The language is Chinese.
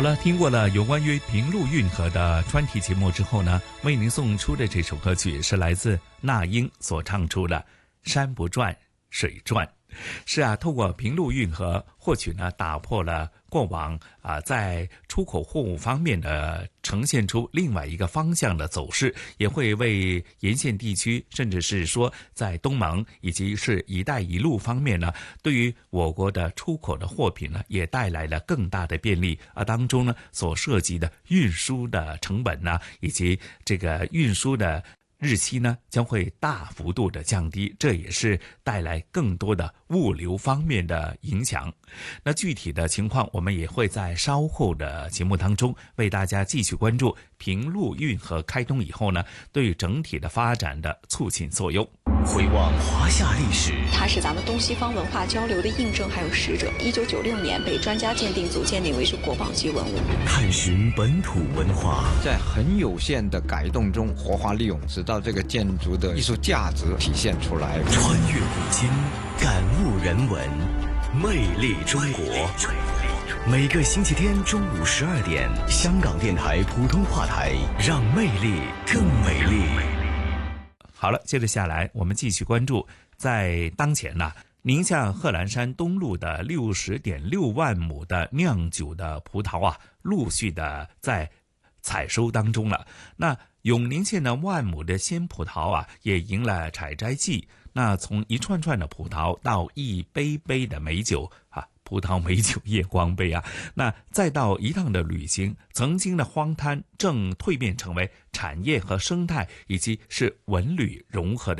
好了，听过了有关于平陆运河的专题节目之后呢，为您送出的这首歌曲是来自那英所唱出的《山不转水转》。是啊，透过平陆运河，或许呢打破了过往在出口货物方面的呈现出另外一个方向的走势，也会为沿线地区，甚至是说在东盟以及是一带一路方面呢，对于我国的出口的货品呢，也带来了更大的便利。当中呢所涉及的运输的成本呢，以及这个运输的日期呢将会大幅度的降低，这也是带来更多的物流方面的影响。那具体的情况我们也会在稍后的节目当中为大家继续关注平陆运河开通以后呢，对整体的发展的促进作用。 回望华夏历史， 它是咱们东西方文化交流的印证还有使者。1996年被专家鉴定组鉴定为是国宝级文物。 探寻本土文化， 在很有限的改动中活化利用，直到这个建筑的艺术价值体现出来。 穿越古今，感悟人文，魅力中国。每个星期天中午12点，香港电台普通话台，让魅力更美丽。 好了，接着下来我们继续关注，在当前呢，宁夏贺兰山东路的60.6万亩的酿酒的葡萄陆续的在采收当中了。那永宁县的万亩的鲜葡萄也迎了采摘季。那从一串串的葡萄到一杯杯的美酒葡萄美酒夜光杯那再到一趟的旅行，曾经的荒滩正蜕变成为产业和生态以及是文旅融合的